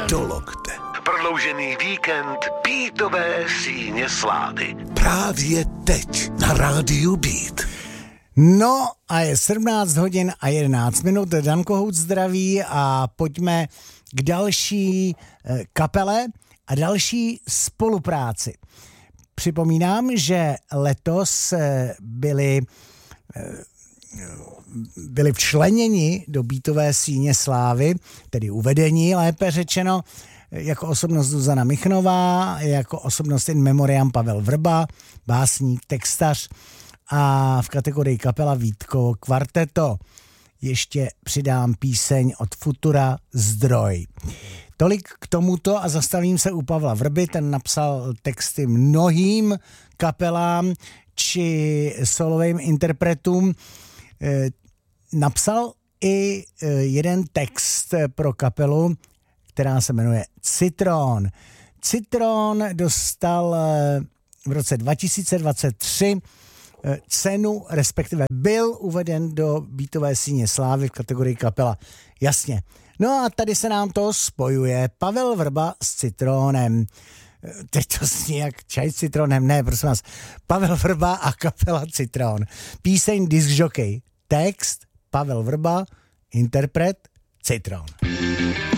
do lokte. Prodloužený víkend Beatové síně slávy. Právě teď na rádiu Beat. No a je 17 hodin a 11 minut. Dan Kohout zdraví a pojďme k další kapele a další spolupráci. Připomínám, že letos byli včleněni do Beatové síně slávy, tedy uvedení, lépe řečeno, jako osobnost Zuzana Michnová, jako osobnost in memoriam Pavel Vrba, básník, textař a v kategorii kapela Vítkovo kvarteto. Ještě přidám píseň od Futura Zdroj. Tolik k tomuto a zastavím se u Pavla Vrby, ten napsal texty mnohým kapelám či solovým interpretům. Napsal i jeden text pro kapelu, která se jmenuje Citron. Citron dostal v roce 2023 cenu, respektive byl uveden do Beatové síně slávy v kategorii kapela. Jasně. No a tady se nám to spojuje. Pavel Vrba s Citronem. Teď to zní jak čaj s citronem. Ne, prosím vás. Pavel Vrba a kapela Citron. Píseň Disc Jockey. Text Pavel Vrba, interpret Citron.